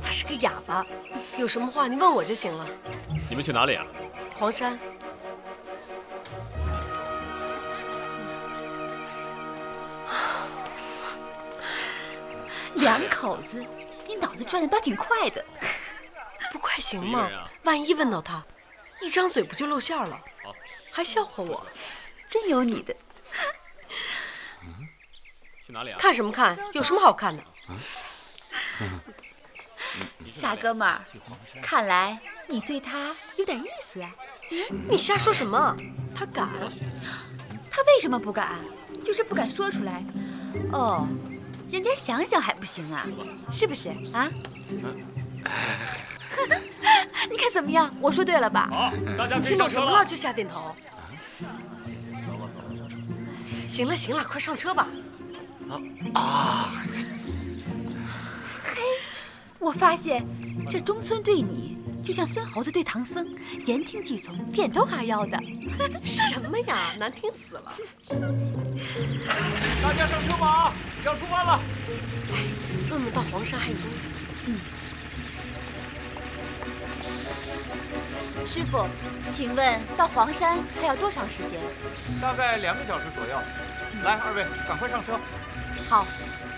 他是个哑巴，有什么话你问我就行了。 你们去哪里啊？ 黄山。 两口子，你脑子转的倒挺快的。 不快行吗？万一问到他，一张嘴不就露馅了？还笑话我， 真有你的。 去哪里啊？ 看什么看？有什么好看的？ 傻哥们儿，看来你对他有点意思啊。 你瞎说什么？他敢？ 他为什么不敢？就是不敢说出来。哦，人家想想还不行啊，是不是啊？你看怎么样？我说对了吧？ 好，大家可以听上车了。 懂什么了就瞎点头。行了行了，快上车吧。 嘿，我发现这中村对你就像孙猴子对唐僧，言听计从，点头哈腰的。 什么呀，难听死了！ 大家上车吧，要出发了。 问问到黄山还有多远？ 师傅，请问到黄山还要多长时间？ 大概2个小时左右。来，二位赶快上车。 好，